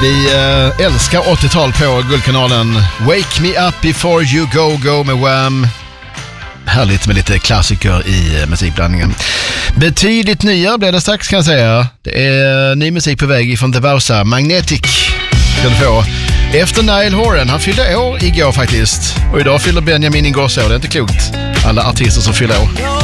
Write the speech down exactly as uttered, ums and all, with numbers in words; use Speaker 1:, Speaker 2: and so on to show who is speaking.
Speaker 1: Vi äh, älskar åttiotal på Guldkanalen. Wake Me Up Before You Go Go med Wham. Härligt med lite klassiker i äh, musikblandningen. Betydligt nyare blir det strax, kan jag säga. Det är ny musik på väg från The Bowser. Magnetic ska du få. Efter Niall Horan, han fyllde år igår faktiskt. Och idag fyller Benjamin Ingrosso, det är inte klokt. Alla artister som fyller år.